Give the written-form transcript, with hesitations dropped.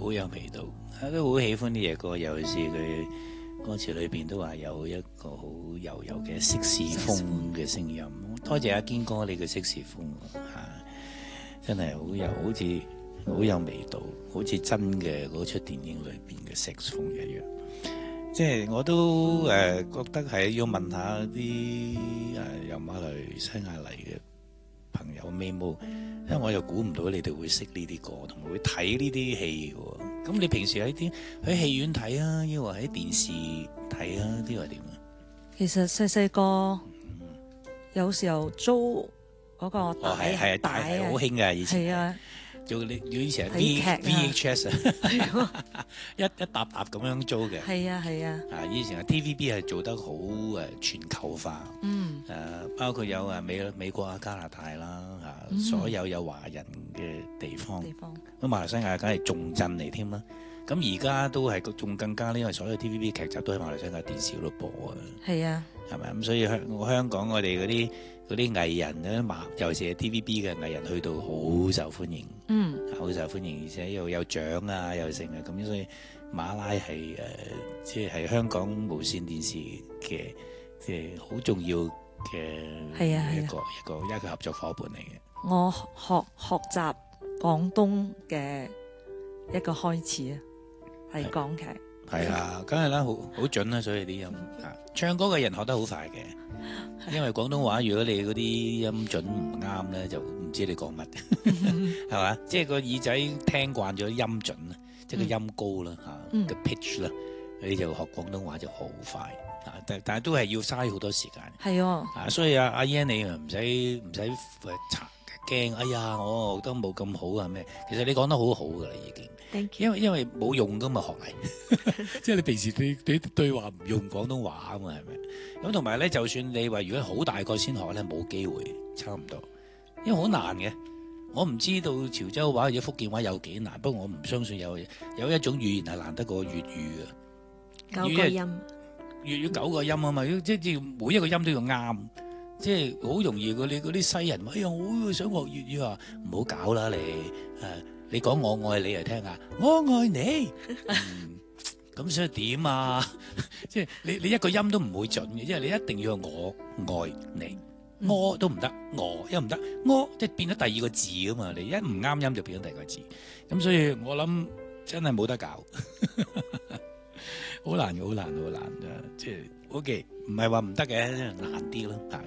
好有味道，我都好喜歡呢隻歌，尤其是佢歌詞裏邊都話有一個好柔柔嘅色士風嘅聲音。多謝阿堅哥你嘅色士風真係好似好有味道，好似真嘅嗰出電影裏邊嘅色士風一樣。即係我都覺得係要問下啲由馬來西亞嚟嘅朋友咩冇，因為我又估唔到你哋會識呢啲歌，同埋會睇呢啲戲嘅。咁你平時喺戲院睇啊，抑或喺電視睇啊？呢個係點啊？ 其實細個有時候租嗰個帶帶好興㗎，以前係啊。 做你以前係 VHS 一沓沓咁樣租嘅。 係啊係啊。 以前係 TVB 係做得好全球化。包括有美國啊、加拿大啦所有華人嘅地方。咁馬來西亞梗係重鎮嚟添啦。咁而家都係仲更加，因為所有 TVB 劇集都喺馬來西亞電視嗰度播啊。係啊。係咪咁？所以香港我哋嗰啲藝人咧，尤其是係 TVB 嘅藝人，去到好受歡迎。好受歡迎，而且又有獎啊，又成啊，咁所以馬拉係即係香港無線電視嘅即係好重要嘅一個合作伙伴嚟嘅。 我學習廣東嘅一個開始啊，係港劇。 係啊，梗係啦，好準啦，所以啲音唱歌嘅人學得好快嘅，因為廣東話如果你嗰啲音準唔啱咧，就唔知你講乜，係嘛？即係個耳仔聽慣咗音準啦，即係個音高啦個 pitch 啦，你就學廣東話就好快但係都係要嘥好多時間。係喎，所以阿燕你唔使驚，哎呀，我都冇咁好啊咩？其實你講得好好噶啦，已經。因為冇用噶嘛，學嚟，即係你平時你對話唔用廣東話啊嘛，係咪？咁同埋咧，就算你話如果好大個先學咧，冇機會，差唔多，因為好難嘅。我唔知道潮州話或者福建話有幾難，不過我唔相信有一種語言係難得過粵語嘅。 9個音， 粵語9個音啊嘛，即係每一個音都要啱。即係好容易嗰啲西人話，哎呀，我想學粵語啊，唔好搞啦你，你講我愛你嚟聽下，我愛你，咁所以點啊？即係你一個音都唔會準嘅，因為你一定要我愛你，我都唔得，我又唔得，我即係變咗第二個字啊嘛，你一唔啱音就變咗第二個字，咁所以我諗真係冇得搞，好難，即係 OK，唔係話唔得嘅，難啲咯。